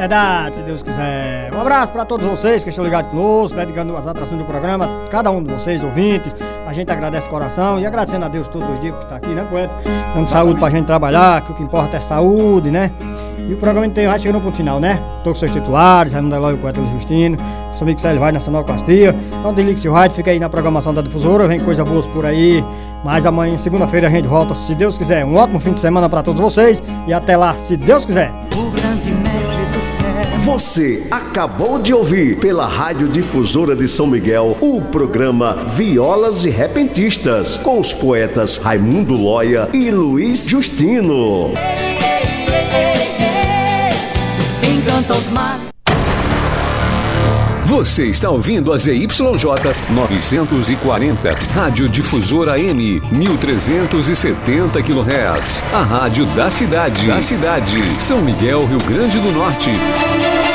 Verdade, se Deus quiser. Um abraço pra todos vocês que estão ligados conosco, dedicando as atrações do programa, cada um de vocês, ouvintes. A gente agradece o coração e agradecendo a Deus todos os dias por estar aqui, né, poeta? Dando saúde pra gente trabalhar, que o que importa é saúde, né? E o programa inteiro vai chegando no ponto final, né? Tô com seus titulares, Raimundo Eloy e o poeta Luiz Justino, nosso amigo Célio Vai, Nacional Castilha. Então desligue seu rádio, fica aí na programação da Difusora, vem coisa boa por aí. Mas amanhã, segunda-feira, a gente volta, se Deus quiser. Um ótimo fim de semana pra todos vocês e até lá, se Deus quiser. O grande mestre do céu. Você acabou de ouvir pela Rádio Difusora de São Miguel o programa Violas e Repentistas com os poetas Raimundo Loya e Luiz Justino. Quem canta os mares. Você está ouvindo a ZYJ 940, Rádio Difusora AM, 1370 kHz. A rádio da cidade. São Miguel, Rio Grande do Norte.